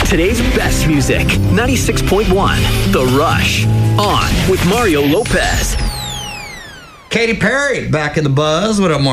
Today's best music, 96.1 The Rush. On with Mario Lopez. Katy Perry back in the buzz. What up, Mario?